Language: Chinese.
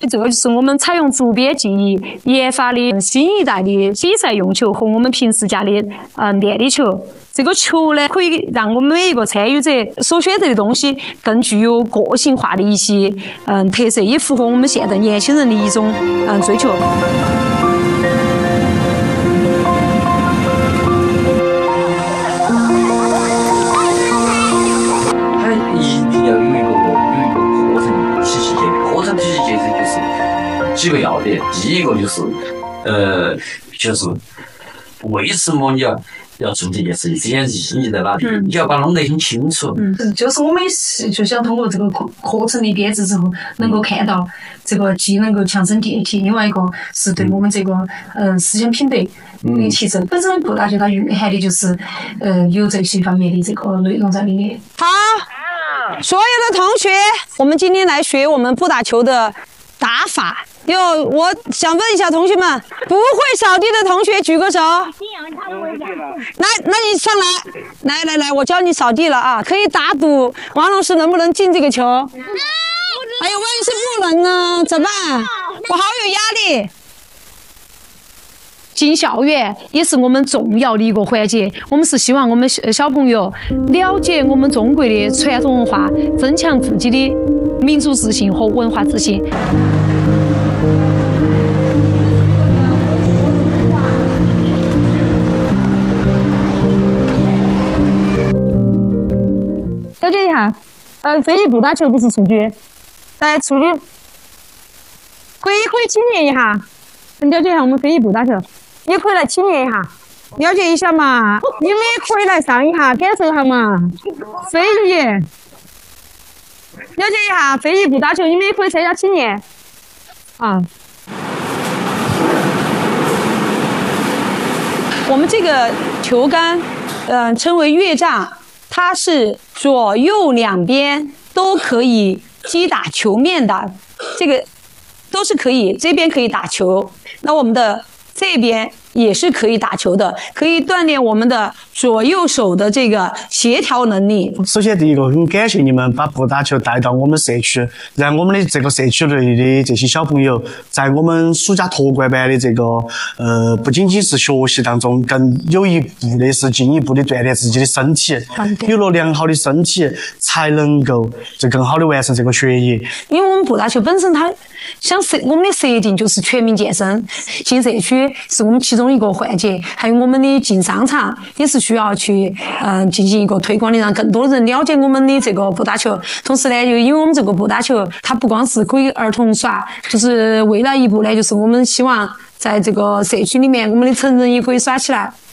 这个就是我们采用竹编技艺研发的新一代的比赛用球和我们平时家的练的球。这个球呢，可以让我们每一个参与者所选择的东西更具有个性化的一些特色，也符合我们现在年轻人的一种追求。 它一定要有一个课程体系建立。课程体系建设就是几个要点，第一个就是为什么你要做这件事情，这件事情意义在哪里？你要把它弄得很清楚。 就是我们就想通过这个课程的编制之后，能够看到这个既能够强身健体，另外一个是对我们这个思想品德的提升。本身布达球它蕴含的就是有这些方面的这个内容在里面。 好，所有的同学，我们今天来学我们布达球的打法。我想问一下同学们，不会扫地的同学举个手。来，那你上来，来，我教你扫地了啊！可以打赌王老师能不能进这个球？哎呦，万一是不能呢？怎么办？我好有压力。进校园也是我们重要的一个环节，我们是希望我们小朋友了解我们中国的传统文化，增强自己的民族自信和文化自信。了解一下，飞机不打球不是蹴鞠，来蹴鞠，可以体验一下，了解一下我们飞机不打球，也可以来体验一下，了解一下嘛，你们也可以来上一下，感受一下嘛，飞机，了解一下飞机不打球，你们也可以参加体验，啊。我们这个球杆，称为乐杖。它是左右两边都可以击打球面的，这个都是可以，这边可以打球，那我们的这边也是可以打球的，可以锻炼我们的左右手的这个协调能力。 首先，第一个，很感谢你们把布达球带到我们社区，让我们的这个社区内的这些小朋友，在我们暑假托管班的这个不仅仅是学习当中，更有一步的是进一步的锻炼自己的身体，有了良好的身体，才能够更好的完成这个学业。 因为我们布达球本身它我们的设定就是全民健身，进社区是我们其中一个环节，还有我们的进商场也是需要去进行一个推广的，让更多人了解我们的这个布达球。同时呢，就因为我们这个布达球它不光是给儿童耍，就是未来一步呢，就是我们希望在这个社区里面，我们的成人也可以耍起来。